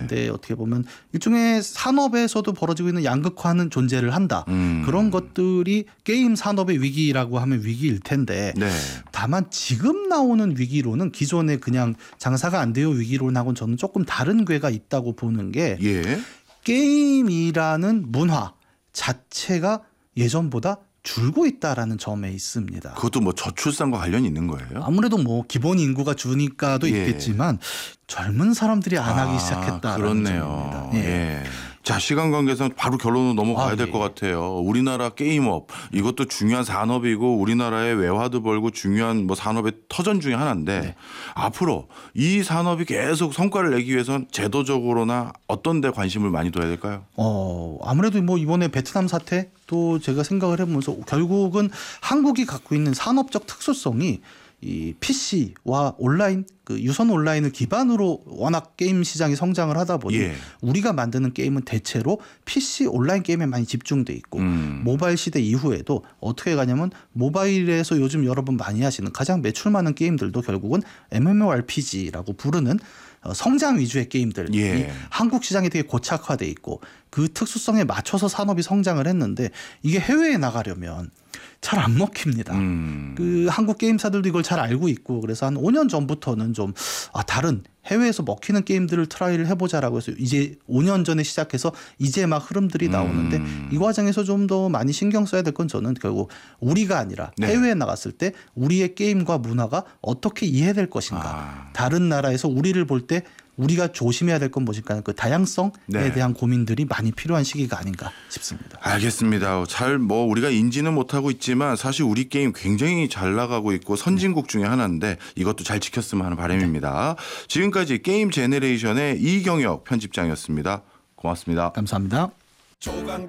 있는데 어떻게 보면 일종의 산업에서도 벌어지고 있는 양극화는 존재를 한다. 그런 것들이 게임 산업의 위기라고 하면 위기일 텐데 네. 다만 지금 나오는 위기로는 기존의 그냥 장사가 안 돼요 위기론하고는 저는 조금 다른 궤가 있다고 보는 게 예. 게임이라는 문화 자체가 예전보다 줄고 있다라는 점에 있습니다. 그것도 뭐 저출산과 관련이 있는 거예요? 아무래도 뭐 기본 인구가 주니까도 예. 있겠지만 젊은 사람들이 안 하기 시작했다라는 그렇네요. 점입니다. 예. 예. 자, 시간 관계상 바로 결론으로 넘어가야 될 것 같아요. 우리나라 게임업 이것도 중요한 산업이고 우리나라의 외화도 벌고 중요한 뭐 산업의 터전 중에 하나인데 앞으로 이 산업이 계속 성과를 내기 위해선 제도적으로나 어떤 데 관심을 많이 둬야 될까요? 아무래도 뭐 이번에 베트남 사태 또 제가 생각을 해보면서 결국은 한국이 갖고 있는 산업적 특수성이 이 PC와 온라인 그 유선 온라인을 기반으로 워낙 게임 시장이 성장을 하다 보니 예. 우리가 만드는 게임은 대체로 PC 온라인 게임에 많이 집중돼 있고 모바일 시대 이후에도 어떻게 가냐면 모바일에서 요즘 여러분 많이 하시는 가장 매출 많은 게임들도 결국은 MMORPG라고 부르는 성장 위주의 게임들이 예. 한국 시장에 되게 고착화돼 있고 그 특수성에 맞춰서 산업이 성장을 했는데 이게 해외에 나가려면 잘 안 먹힙니다. 그 한국 게임사들도 이걸 잘 알고 있고 그래서 한 5년 전부터는 좀 다른 해외에서 먹히는 게임들을 트라이를 해보자라고 해서 이제 5년 전에 시작해서 이제 막 흐름들이 나오는데 이 과정에서 좀 더 많이 신경 써야 될 건 저는 결국 우리가 아니라 네. 해외에 나갔을 때 우리의 게임과 문화가 어떻게 이해될 것인가. 다른 나라에서 우리를 볼 때 우리가 조심해야 될 건 무엇일까? 그 다양성에 네. 대한 고민들이 많이 필요한 시기가 아닌가 싶습니다. 알겠습니다. 잘 뭐 우리가 인지는 못하고 있지만 사실 우리 게임 굉장히 잘 나가고 있고 선진국 중에 하나인데 이것도 잘 지켰으면 하는 바람입니다. 지금까지 게임 제네레이션의 이경혁 편집장이었습니다. 고맙습니다. 감사합니다. 조강